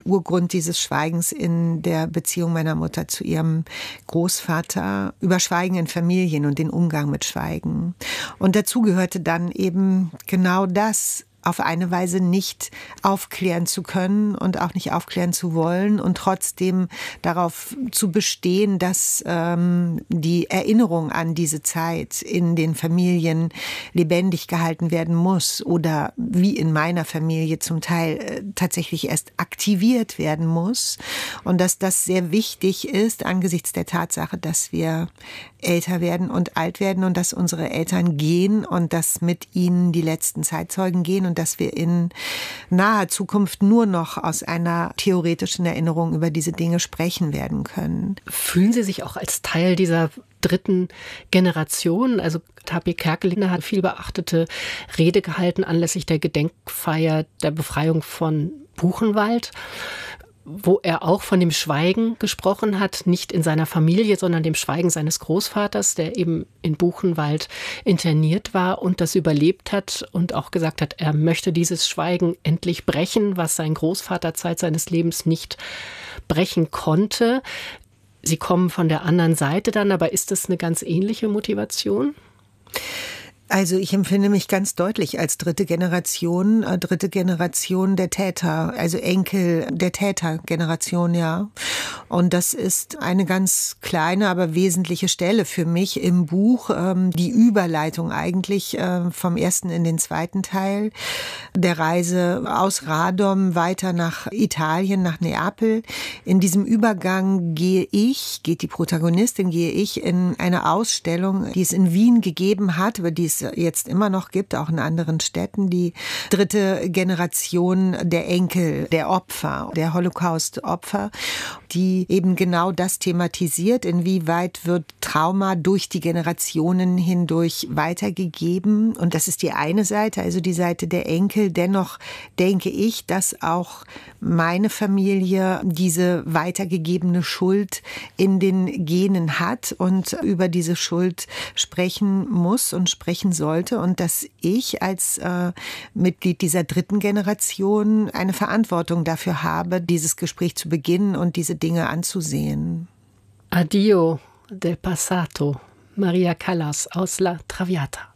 Urgrund dieses Schweigens in der Beziehung meiner Mutter zu ihrem Großvater, über Schweigen in Familien und den Umgang mit Schweigen. Und dazu gehörte dann eben genau das, auf eine Weise nicht aufklären zu können und auch nicht aufklären zu wollen und trotzdem darauf zu bestehen, dass die Erinnerung an diese Zeit in den Familien lebendig gehalten werden muss oder wie in meiner Familie zum Teil tatsächlich erst aktiviert werden muss und dass das sehr wichtig ist angesichts der Tatsache, dass wir älter werden und alt werden und dass unsere Eltern gehen und dass mit ihnen die letzten Zeitzeugen gehen und dass wir in naher Zukunft nur noch aus einer theoretischen Erinnerung über diese Dinge sprechen werden können. Fühlen Sie sich auch als Teil dieser dritten Generation? Also H.P. Kerkeling hat viel beachtete Rede gehalten anlässlich der Gedenkfeier der Befreiung von Buchenwald, wo er auch von dem Schweigen gesprochen hat, nicht in seiner Familie, sondern dem Schweigen seines Großvaters, der eben in Buchenwald interniert war und das überlebt hat und auch gesagt hat, er möchte dieses Schweigen endlich brechen, was sein Großvater Zeit seines Lebens nicht brechen konnte. Sie kommen von der anderen Seite dann, aber ist das eine ganz ähnliche Motivation? Also ich empfinde mich ganz deutlich als dritte Generation der Täter, also Enkel der Tätergeneration, ja. Und das ist eine ganz kleine, aber wesentliche Stelle für mich im Buch, die Überleitung eigentlich vom ersten in den zweiten Teil der Reise aus Radom weiter nach Italien, nach Neapel. In diesem Übergang geht die Protagonistin in eine Ausstellung, die es in Wien gegeben hat, über die es jetzt immer noch gibt, auch in anderen Städten, die dritte Generation der Enkel, der Opfer, der Holocaust-Opfer, die eben genau das thematisiert, inwieweit wird Trauma durch die Generationen hindurch weitergegeben. Und das ist die eine Seite, also die Seite der Enkel. Dennoch denke ich, dass auch meine Familie diese weitergegebene Schuld in den Genen hat und über diese Schuld sprechen muss und sprechen sollte und dass ich als Mitglied dieser dritten Generation eine Verantwortung dafür habe, dieses Gespräch zu beginnen und diese Dinge anzusehen. Addio del passato, Maria Callas aus La Traviata.